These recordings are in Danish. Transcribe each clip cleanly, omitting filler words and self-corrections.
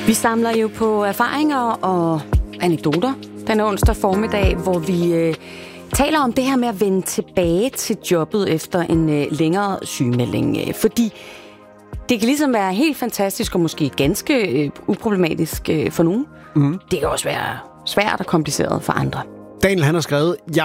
Vi samler jo på erfaringer og anekdoter den onsdag formiddag, hvor vi taler om det her med at vende tilbage til jobbet efter en længere sygemelding. Fordi det kan ligesom være helt fantastisk og måske ganske uproblematisk for nogen. Mm. Det kan også være svært og kompliceret for andre. Daniel, han har skrevet, jeg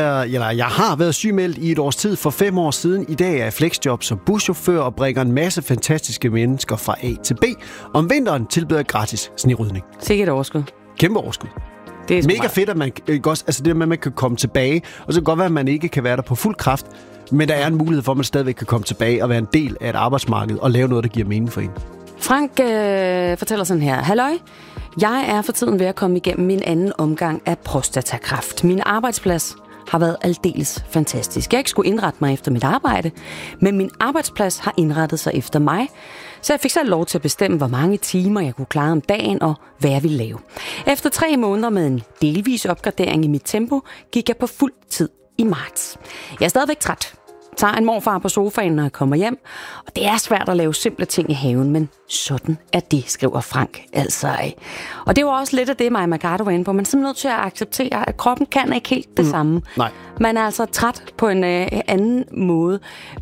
har været sygemeldt i et års tid for 5 år siden. I dag er jeg flexjob som buschauffør og bringer en masse fantastiske mennesker fra A til B. Om vinteren tilbyder jeg gratis snirydning. Sikkert overskud. Kæmpe overskud. Det er mega fedt, at man også, altså det med, at man kan komme tilbage. Og så kan det godt være, at man ikke kan være der på fuld kraft, men der er en mulighed for, at man stadigvæk kan komme tilbage og være en del af et arbejdsmarked og lave noget, der giver mening for en. Frank fortæller sådan her. Halløj, jeg er for tiden ved at komme igennem min anden omgang af prostatakræft. Min arbejdsplads har været aldeles fantastisk. Jeg ikke skulle indrette mig efter mit arbejde, men min arbejdsplads har indrettet sig efter mig. Så jeg fik selv lov til at bestemme, hvor mange timer jeg kunne klare om dagen og hvad jeg ville lave. Efter 3 måneder med en delvis opgradering i mit tempo, gik jeg på fuld tid i marts. Jeg er stadigvæk træt. Tager en morfar på sofaen, når jeg kommer hjem. Og det er svært at lave simple ting i haven, men sådan er det, skriver Frank. Altså. Og det var også lidt af det, Maja Mercado var inde på. Man er simpelthen nødt til at acceptere, at kroppen kan ikke helt det samme. Nej. Man er altså træt på en anden måde.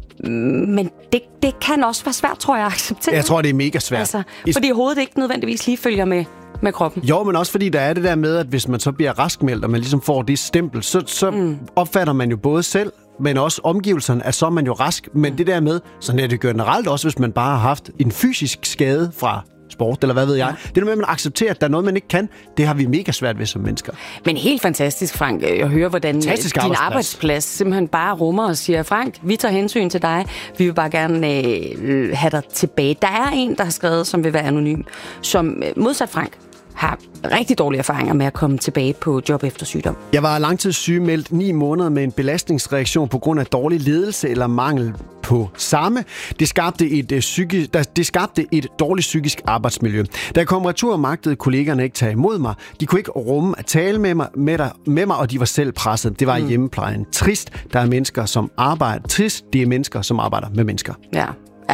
Men det kan også være svært, tror jeg, at acceptere. Jeg tror, det er mega svært. Altså, fordi hovedet ikke nødvendigvis lige følger med kroppen. Jo, men også fordi der er det der med, at hvis man så bliver raskmeldt, og man ligesom får det stempel, så opfatter man jo både selv, men også omgivelserne, at så er man jo rask. Men det der med, sådan er det generelt også, hvis man bare har haft en fysisk skade fra sport, eller hvad ved jeg. Det er noget med, at man accepterer, at der er noget, man ikke kan. Det har vi mega svært ved som mennesker. Men helt fantastisk, Frank, at høre, hvordan din arbejdsplads simpelthen bare rummer og siger, Frank, vi tager hensyn til dig. Vi vil bare gerne have dig tilbage. Der er en, der har skrevet, som vil være anonym, som modsat Frank har rigtig dårlige erfaringer med at komme tilbage på job efter sygdom. Jeg var langtidssygemeldt 9 måneder med en belastningsreaktion på grund af dårlig ledelse eller mangel på samme. Det skabte et dårligt psykisk arbejdsmiljø. Da jeg kom retur, magtede kollegerne ikke tage imod mig. De kunne ikke rumme at tale med mig, og de var selv presset. Det var i hjemmeplejen. Trist, der er mennesker, som arbejder. Trist, det er mennesker, som arbejder med mennesker. Ja.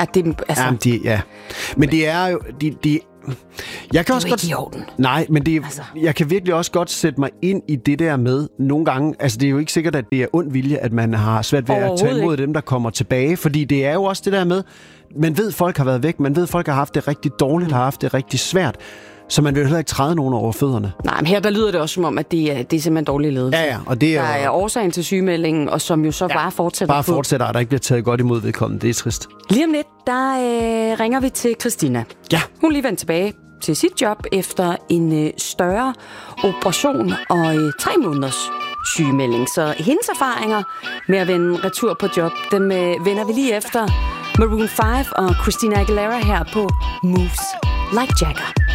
Men det er jo... Jeg kan også godt. Nej, men jeg kan virkelig også godt sætte mig ind i det der med nogle gange. Altså, det er jo ikke sikkert, at det er ond vilje, at man har svært ved at tage imod dem, der kommer tilbage. Fordi det er jo også det der med, man ved, folk har været væk. Man ved, folk har haft det rigtig dårligt, har haft det rigtig svært. Så man vil heller ikke træde nogen over fødderne. Nej, men her der lyder det også som om, at det er simpelthen dårlig ledelse. Ja, og det der er årsagen til sygemeldingen, og som jo så bare fortsætter. Bare fortsætter, og der ikke bliver taget godt imod vedkommende. Det er trist. Lige om lidt, der ringer vi til Christina. Ja. Hun er lige vendt tilbage til sit job efter en større operation og 3 måneders sygemelding. Så hendes erfaringer med at vende retur på job, dem vender vi lige efter Maroon 5 og Christina Aguilera her på Moves Like Jagger.